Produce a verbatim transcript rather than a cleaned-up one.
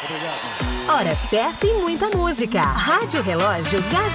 Hora certa e muita música. Rádio Relógio Gazeta.